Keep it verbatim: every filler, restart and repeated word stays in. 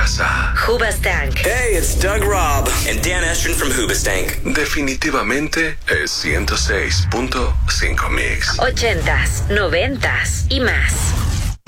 casa. Hoobastank. Hey, it's Doug Robb and Dan Estrin from Hoobastank. Definitivamente es ciento seis punto cinco Mix. Ochentas, noventas y más.